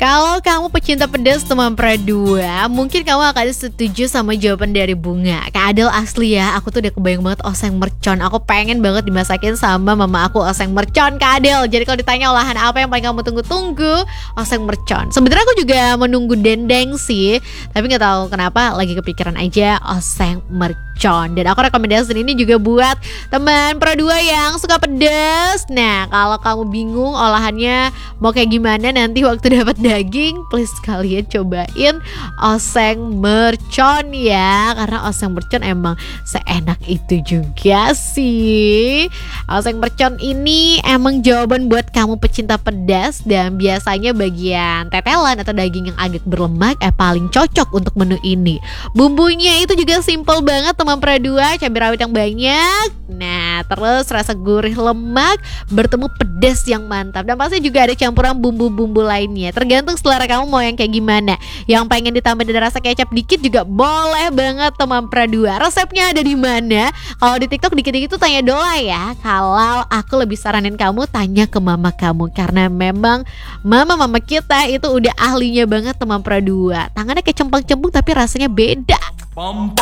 Kalau kamu pecinta pedas teman Pradua, mungkin kamu akan setuju sama jawaban dari Bunga. Kak Adel asli ya, aku tuh udah kebayang banget oseng mercon. Aku pengen banget dimasakin sama mama aku oseng mercon, Kak Adel. Jadi kalau ditanya olahan apa yang paling kamu tunggu-tunggu, oseng mercon. Sebenarnya aku juga menunggu dendeng sih, tapi nggak tahu kenapa lagi kepikiran aja oseng mercon. Dan aku rekomendasiin ini juga buat teman Pradua yang suka pedas. Nah, kalau kamu bingung olahannya mau kayak gimana nanti waktu dapat daging, please kalian cobain oseng mercon ya, karena oseng mercon emang seenak itu juga sih. Oseng mercon ini emang jawaban buat kamu pecinta pedas, dan biasanya bagian tetelan atau daging yang agak berlemak paling cocok untuk menu ini. Bumbunya itu juga simple banget teman Pradua, cabai rawit yang banyak. Nah, terus rasa gurih lemak bertemu pedas yang mantap, dan pasti juga ada campuran bumbu-bumbu lainnya. Tergantung selera kamu mau yang kayak gimana. Yang pengen ditambah dengan rasa kecap dikit juga boleh banget teman Pradua. Resepnya ada di mana? Kalau di TikTok dikit-dikit tuh tanya Dola ya. Kalau aku lebih saranin kamu tanya ke mama kamu, karena memang mama-mama kita itu udah ahlinya banget teman Pradua. Tangannya kayak cempang-cempung tapi rasanya beda.